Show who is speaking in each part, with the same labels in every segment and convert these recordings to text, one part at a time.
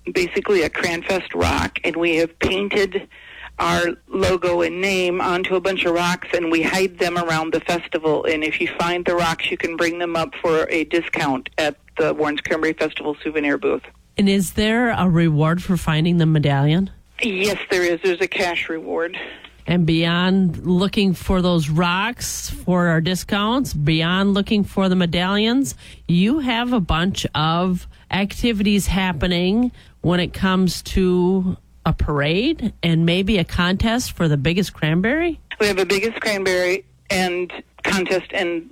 Speaker 1: basically a Cranfest rock, and we have painted our logo and name onto a bunch of rocks, and we hide them around the festival. And if you find the rocks, you can bring them up for a discount at the Warren's Cranberry Festival souvenir booth.
Speaker 2: And is there a reward for finding the medallion?
Speaker 1: Yes, there is. There's a cash reward.
Speaker 2: And beyond looking for those rocks for our discounts, beyond looking for the medallions, you have a bunch of activities happening when it comes to a parade and maybe a contest for the biggest cranberry?
Speaker 1: We have a biggest cranberry and contest, and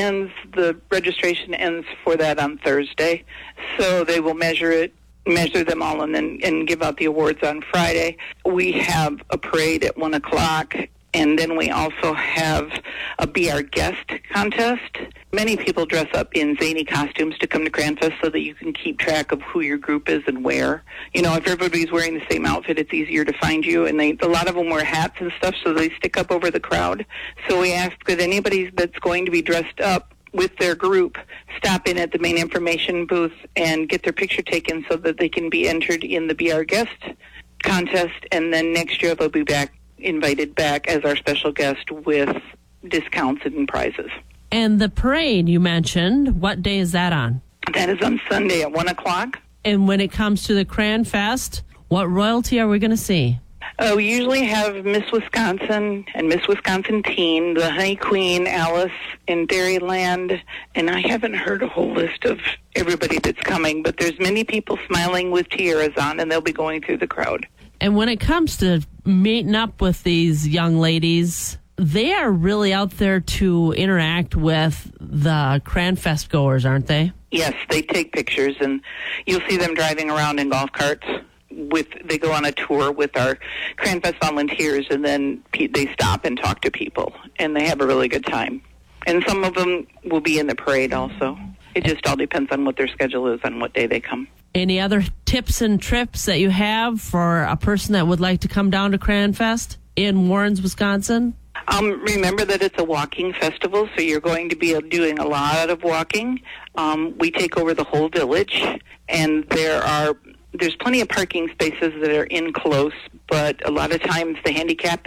Speaker 1: the registration ends for that on Thursday. So they will measure them all, and give out the awards on Friday. We have a parade at 1 o'clock, and then we also have a Be Our Guest contest. Many people dress up in zany costumes to come to Cranfest so that you can keep track of who your group is and where. You know, if everybody's wearing the same outfit, it's easier to find you, and a lot of them wear hats and stuff, so they stick up over the crowd. So we ask that anybody that's going to be dressed up with their group stop in at the main information booth and get their picture taken so that they can be entered in the Be Our Guest contest, and then next year they'll be invited back as our special guest with discounts and prizes.
Speaker 2: And the parade you mentioned, what day is that on?
Speaker 1: That is on Sunday at 1 o'clock.
Speaker 2: And when it comes to the Cranfest, what royalty are we going to see?
Speaker 1: We usually have Miss Wisconsin and Miss Wisconsin Teen, the Honey Queen, Alice in Dairyland, and I haven't heard a whole list of everybody that's coming, but there's many people smiling with tiaras on, and they'll be going through the crowd.
Speaker 2: And when it comes to meeting up with these young ladies, they are really out there to interact with the Cranfest goers, aren't they?
Speaker 1: Yes, they take pictures, and you'll see them driving around in golf carts. They go on a tour with our Cranfest volunteers, and then they stop and talk to people, and they have a really good time. And some of them will be in the parade also. It just all depends on what their schedule is on what day they come.
Speaker 2: Any other tips and trips that you have for a person that would like to come down to Cranfest in Warrens, Wisconsin?
Speaker 1: Remember that it's a walking festival, so you're going to be doing a lot of walking. We take over the whole village, and there's plenty of parking spaces that are in close, but a lot of times the handicap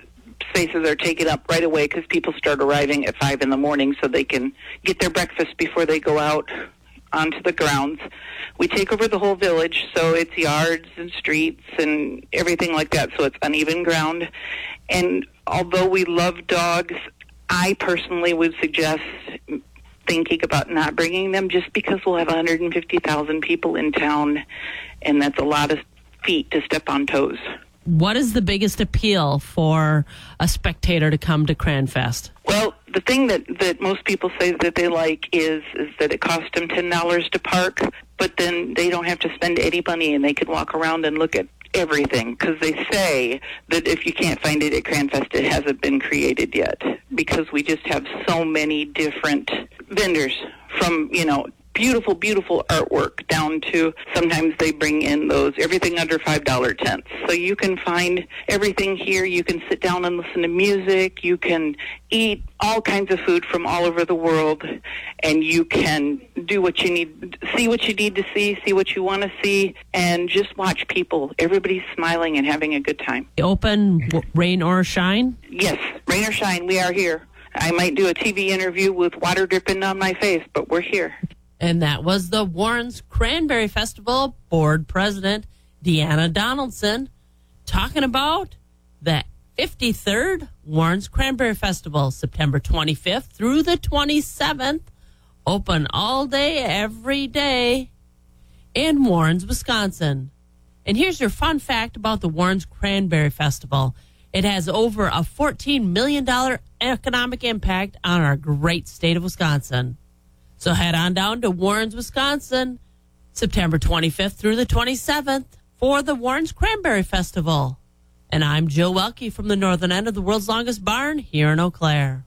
Speaker 1: spaces are taken up right away because people start arriving at 5 in the morning so they can get their breakfast before they go out onto the grounds. We take over the whole village, so it's yards and streets and everything like that, so it's uneven ground. And although we love dogs, I personally would suggest thinking about not bringing them just because we'll have 150,000 people in town, and that's a lot of feet to step on toes.
Speaker 2: What is the biggest appeal for a spectator to come to Cranfest?
Speaker 1: Well, the thing that most people say that they like is that it costs them $10 to park, but then they don't have to spend any money, and they can walk around and look at everything, because they say that if you can't find it at Cranfest, it hasn't been created yet, because we just have so many different vendors, from, beautiful, beautiful artwork down to sometimes they bring in everything under $5 tents. So you can find everything here. You can sit down and listen to music. You can eat all kinds of food from all over the world, and you can do what you need, see what you need to see what you want to see, and just watch people. Everybody's smiling and having a good time.
Speaker 2: Open, rain or shine?
Speaker 1: Yes, rain or shine, we are here. I might do a TV interview with water dripping on my face, but we're here.
Speaker 2: And that was the Warrens Cranberry Festival Board President Deanna Donaldson talking about the 53rd Warrens Cranberry Festival, September 25th through the 27th. Open all day, every day in Warrens, Wisconsin. And here's your fun fact about the Warrens Cranberry Festival. It has over a $14 million economic impact on our great state of Wisconsin. So head on down to Warrens, Wisconsin, September 25th through the 27th for the Warrens Cranberry Festival. And I'm Jill Welke from the northern end of the world's longest barn here in Eau Claire.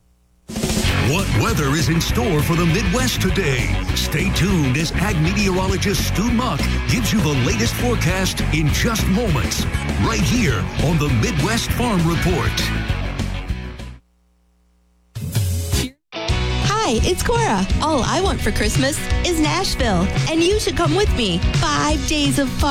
Speaker 3: What weather is in store for the Midwest today? Stay tuned as ag meteorologist Stu Muck gives you the latest forecast in just moments, right here on the Midwest Farm Report.
Speaker 4: Hi, it's Cora. All I want for Christmas is Nashville, and you should come with me. 5 days of fun.